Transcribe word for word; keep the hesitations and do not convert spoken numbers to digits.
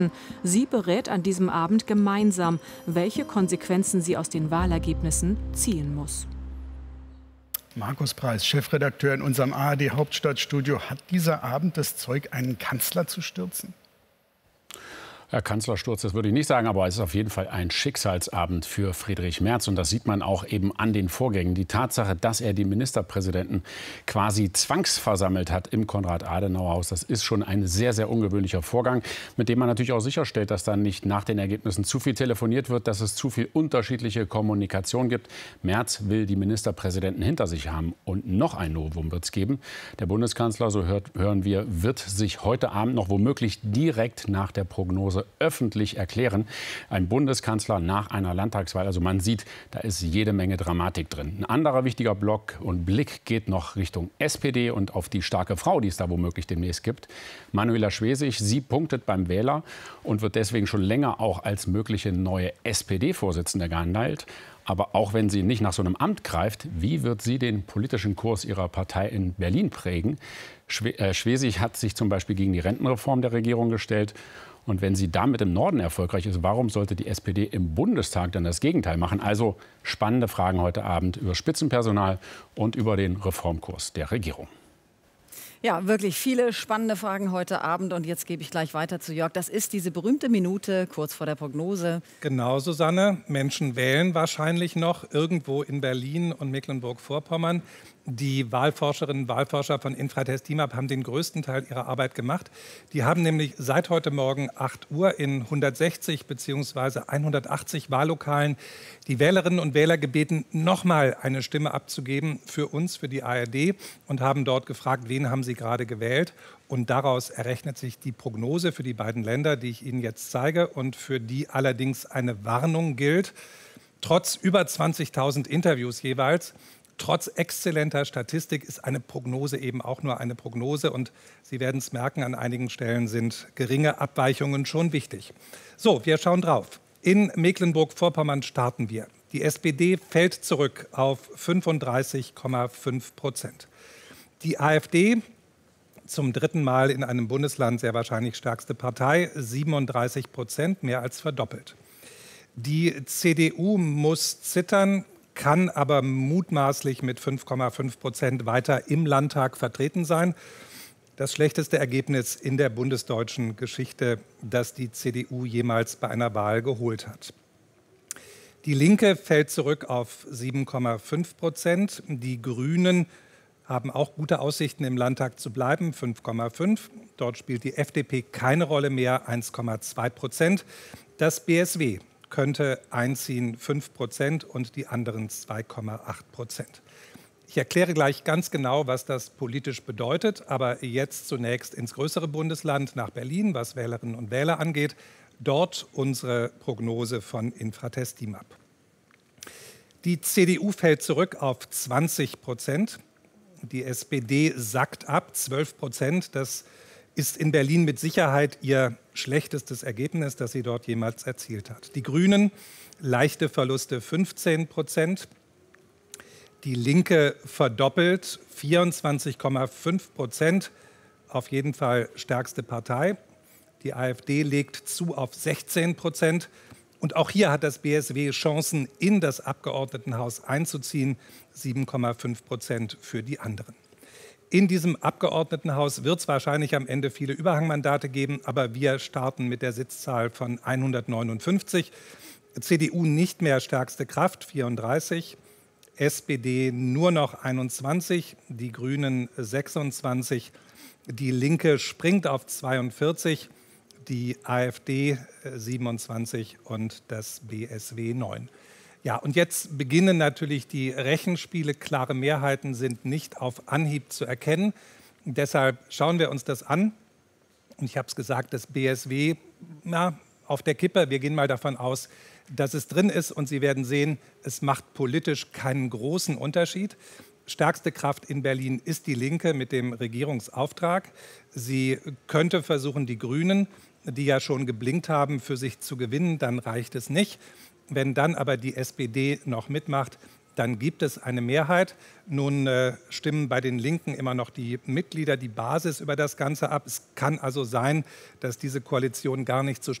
Sie berät an diesem Abend gemeinsam, welche Konsequenzen sie aus den Wahlergebnissen ziehen muss. Markus Preis, Chefredakteur in unserem A R D-Hauptstadtstudio. Hat dieser Abend das Zeug, einen Kanzler zu stürzen? Ja, Kanzlersturz, das würde ich nicht sagen, aber es ist auf jeden Fall ein Schicksalsabend für Friedrich Merz. Und das sieht man auch eben an den Vorgängen. Die Tatsache, dass er die Ministerpräsidenten quasi zwangsversammelt hat im Konrad-Adenauer-Haus, das ist schon ein sehr, sehr ungewöhnlicher Vorgang, mit dem man natürlich auch sicherstellt, dass dann nicht nach den Ergebnissen zu viel telefoniert wird, dass es zu viel unterschiedliche Kommunikation gibt. Merz will die Ministerpräsidenten hinter sich haben. Und noch ein Novum wird es geben. Der Bundeskanzler, so hört, hören wir, wird sich heute Abend noch womöglich direkt nach der Prognose öffentlich erklären. Ein Bundeskanzler nach einer Landtagswahl. Also man sieht, da ist jede Menge Dramatik drin. Ein anderer wichtiger Block und Blick geht noch Richtung S P D und auf die starke Frau, die es da womöglich demnächst gibt. Manuela Schwesig, sie punktet beim Wähler und wird deswegen schon länger auch als mögliche neue S P D-Vorsitzende gehandelt. Aber auch wenn sie nicht nach so einem Amt greift, wie wird sie den politischen Kurs ihrer Partei in Berlin prägen? Schwesig hat sich zum Beispiel gegen die Rentenreform der Regierung gestellt. Und wenn sie damit im Norden erfolgreich ist, warum sollte die S P D im Bundestag dann das Gegenteil machen? Also spannende Fragen heute Abend über Spitzenpersonal und über den Reformkurs der Regierung. Ja, wirklich viele spannende Fragen heute Abend. Und jetzt gebe ich gleich weiter zu Jörg. Das ist diese berühmte Minute kurz vor der Prognose. Genau, Susanne. Menschen wählen wahrscheinlich noch irgendwo in Berlin und Mecklenburg-Vorpommern. Die Wahlforscherinnen und Wahlforscher von Infratest DIMAP haben den größten Teil ihrer Arbeit gemacht. Die haben nämlich seit heute Morgen acht Uhr in hundertsechzig bzw. hundertachtzig Wahllokalen die Wählerinnen und Wähler gebeten, nochmal eine Stimme abzugeben für uns, für die A R D, und haben dort gefragt, wen haben sie gerade gewählt. Und daraus errechnet sich die Prognose für die beiden Länder, die ich Ihnen jetzt zeige und für die allerdings eine Warnung gilt. Trotz über zwanzigtausend Interviews jeweils, trotz exzellenter Statistik ist eine Prognose eben auch nur eine Prognose. Und Sie werden es merken, an einigen Stellen sind geringe Abweichungen schon wichtig. So, wir schauen drauf. In Mecklenburg-Vorpommern starten wir. Die S P D fällt zurück auf fünfunddreißig Komma fünf Prozent. Die AfD, zum dritten Mal in einem Bundesland sehr wahrscheinlich stärkste Partei, siebenunddreißig Prozent, mehr als verdoppelt. Die C D U muss zittern, kann aber mutmaßlich mit fünf Komma fünf Prozent weiter im Landtag vertreten sein. Das schlechteste Ergebnis in der bundesdeutschen Geschichte, das die C D U jemals bei einer Wahl geholt hat. Die Linke fällt zurück auf sieben Komma fünf Prozent. Die Grünen haben auch gute Aussichten, im Landtag zu bleiben, fünf Komma fünf. Dort spielt die F D P keine Rolle mehr, eins Komma zwei Prozent. Das B S W könnte einziehen, fünf Prozent, und die anderen zwei Komma acht Prozent. Ich erkläre gleich ganz genau, was das politisch bedeutet, aber jetzt zunächst ins größere Bundesland, nach Berlin, was Wählerinnen und Wähler angeht. Dort unsere Prognose von Infratest DIMAP. Die C D U fällt zurück auf zwanzig Prozent. Die S P D sackt ab, zwölf Prozent. Das ist in Berlin mit Sicherheit ihr schlechtestes Ergebnis, das sie dort jemals erzielt hat. Die Grünen, leichte Verluste, fünfzehn Prozent. Die Linke verdoppelt, vierundzwanzig Komma fünf Prozent, auf jeden Fall stärkste Partei. Die AfD legt zu auf sechzehn Prozent. Und auch hier hat das B S W Chancen, in das Abgeordnetenhaus einzuziehen, sieben Komma fünf Prozent für die anderen. In diesem Abgeordnetenhaus wird es wahrscheinlich am Ende viele Überhangmandate geben, aber wir starten mit der Sitzzahl von hundertneunundfünfzig. C D U nicht mehr stärkste Kraft, vierunddreißig. S P D nur noch einundzwanzig, die Grünen sechsundzwanzig, die Linke springt auf zweiundvierzig, die AfD siebenundzwanzig und das B S W neun. Ja, und jetzt beginnen natürlich die Rechenspiele. Klare Mehrheiten sind nicht auf Anhieb zu erkennen. Deshalb schauen wir uns das an. Und ich habe es gesagt, das B S W, na, auf der Kippe. Wir gehen mal davon aus, dass es drin ist. Und Sie werden sehen, es macht politisch keinen großen Unterschied. Stärkste Kraft in Berlin ist die Linke mit dem Regierungsauftrag. Sie könnte versuchen, die Grünen, die ja schon geblinkt haben, für sich zu gewinnen. Dann reicht es nicht. Wenn dann aber die S P D noch mitmacht, dann gibt es eine Mehrheit. Nun äh, stimmen bei den Linken immer noch die Mitglieder, die Basis über das Ganze ab. Es kann also sein, dass diese Koalition gar nicht zustande